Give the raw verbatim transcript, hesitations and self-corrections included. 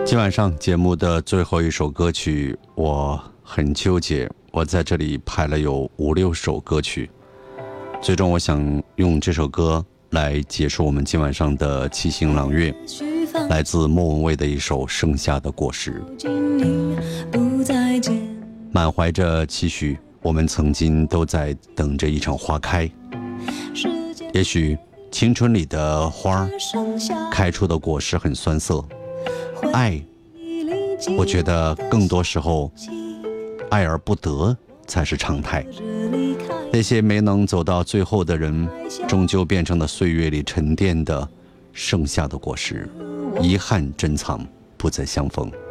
今晚上节目的最后一首歌曲，我很纠结，我在这里排了有五六首歌曲，最终我想用这首歌来结束我们今晚上的七星朗月，来自莫文蔚的一首《盛夏的果实》。满怀着期许，我们曾经都在等着一场花开，也许青春里的花开出的果实很酸涩，爱，我觉得更多时候爱而不得才是常态。那些没能走到最后的人，终究变成了岁月里沉淀的盛夏的果实，遗憾珍藏，不再相逢。